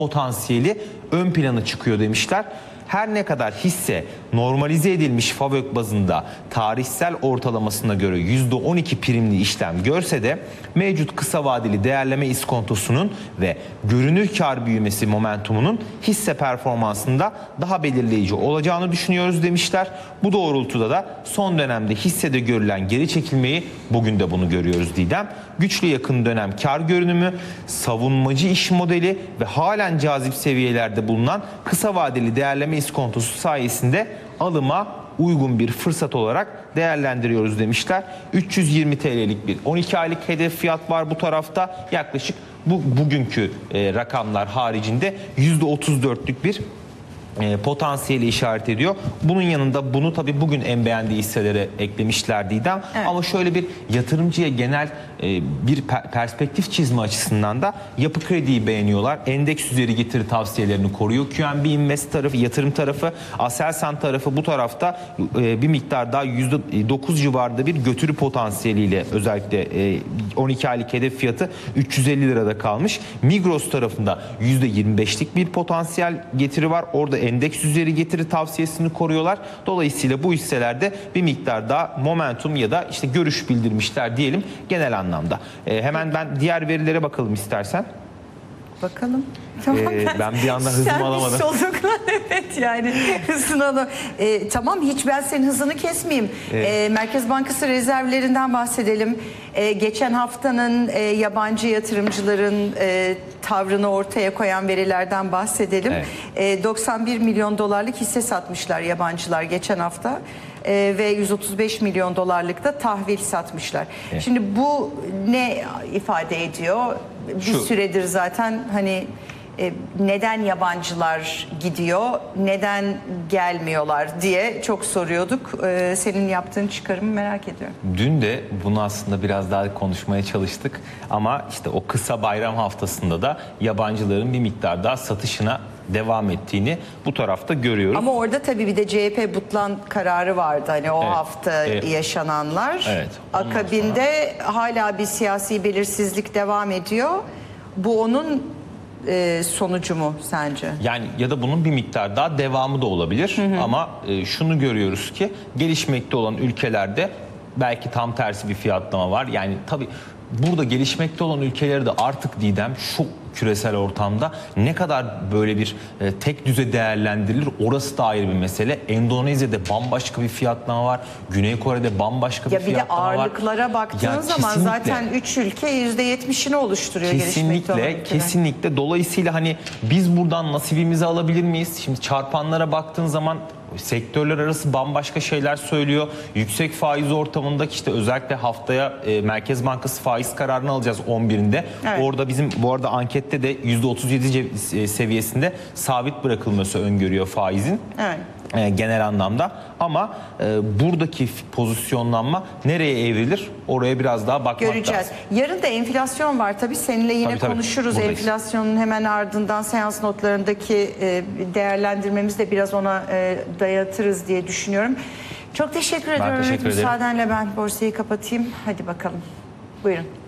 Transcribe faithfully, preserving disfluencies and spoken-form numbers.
potansiyeli ön plana çıkıyor demişler. Her ne kadar hisse normalize edilmiş FAVÖK bazında tarihsel ortalamasına göre yüzde on iki primli işlem görse de mevcut kısa vadeli değerleme iskontosunun ve görünür kar büyümesi momentumunun hisse performansında daha belirleyici olacağını düşünüyoruz demişler. Bu doğrultuda da son dönemde hissede görülen geri çekilmeyi, bugün de bunu görüyoruz Didem. Güçlü yakın dönem kar görünümü, savunmacı iş modeli ve halen cazip seviyelerde bulunan kısa vadeli değerleme iskontosu sayesinde alıma uygun bir fırsat olarak değerlendiriyoruz demişler. üç yüz yirmi T L'lik bir on iki aylık hedef fiyat var bu tarafta. Yaklaşık bu bugünkü e, rakamlar haricinde yüzde otuz dörtlük bir E, potansiyeli işaret ediyor. Bunun yanında bunu tabii bugün en beğendiği hisselere eklemişlerdi İdem. Evet. Ama şöyle bir yatırımcıya genel e, bir per perspektif çizme açısından da Yapı Kredi'yi beğeniyorlar. Endeks üzeri getiri tavsiyelerini koruyor. Q N B Invest tarafı, yatırım tarafı, Aselsan tarafı bu tarafta e, bir miktar daha yüzde dokuz civarında bir götürü potansiyeliyle, özellikle e, on iki aylık hedef fiyatı üç yüz elli lirada kalmış. Migros tarafında yüzde yirmi beşlik bir potansiyel getiri var. Orada endeks üzeri getiri tavsiyesini koruyorlar. Dolayısıyla bu hisselerde bir miktar daha momentum ya da işte görüş bildirmişler diyelim genel anlamda. Ee, hemen ben diğer verilere bakalım istersen. Bakalım. Tamam, ee, ben bir anda hızımı alamadım. Evet, yani hızını alalım. Ee, tamam, hiç ben senin hızını kesmeyeyim. Evet. Ee, Merkez Bankası rezervlerinden bahsedelim. Ee, geçen haftanın e, yabancı yatırımcıların e, tavrını ortaya koyan verilerden bahsedelim. Evet. E, doksan bir milyon dolarlık hisse satmışlar yabancılar geçen hafta. Ee, ve yüz otuz beş milyon dolarlık da tahvil satmışlar. Evet. Şimdi bu ne ifade ediyor? Bir Şu. süredir zaten hani e, neden yabancılar gidiyor, neden gelmiyorlar diye çok soruyorduk. Ee, senin yaptığın çıkarımı merak ediyorum. Dün de bunu aslında biraz daha konuşmaya çalıştık ama işte o kısa bayram haftasında da yabancıların bir miktar daha satışına devam ettiğini bu tarafta görüyoruz. Ama orada tabii bir de C H P Butlan kararı vardı, hani o evet, hafta evet. yaşananlar. Evet, akabinde sonra hala bir siyasi belirsizlik devam ediyor. Bu onun e, sonucu mu sence? Yani ya da bunun bir miktar daha devamı da olabilir. Hı hı. Ama e, şunu görüyoruz ki gelişmekte olan ülkelerde belki tam tersi bir fiyatlama var. Yani tabii burada gelişmekte olan ülkelerde artık Didem şu küresel ortamda ne kadar böyle bir e, tek düze değerlendirilir, orası da ayrı bir mesele. Endonezya'da bambaşka bir fiyatlama var. Güney Kore'de bambaşka bir ya fiyatlama var. Ya bir de ağırlıklara baktığın ya zaman zaten üç ülke yüzde yetmişini oluşturuyor. Kesinlikle, kesinlikle. Dolayısıyla hani biz buradan nasibimizi alabilir miyiz? Şimdi çarpanlara baktığın zaman sektörler arası bambaşka şeyler söylüyor. Yüksek faiz ortamındaki işte özellikle haftaya e, Merkez Bankası faiz kararını alacağız on birinde. Evet. Orada bizim bu arada ankette de yüzde otuz yedi seviyesinde sabit bırakılması öngörüyor faizin. Evet. E, genel anlamda. Ama e, buradaki pozisyonlanma nereye evrilir? Oraya biraz daha bakmak göreceğiz. lazım. Yarın da enflasyon var tabii. Seninle yine tabii, tabii. konuşuruz. Buradayız. Enflasyonun hemen ardından seans notlarındaki e, değerlendirmemizi de biraz ona e, dayatırız diye düşünüyorum. Çok teşekkür ben ediyorum. Teşekkür evet, müsaadenle ben borsayı kapatayım. Hadi bakalım. Buyurun.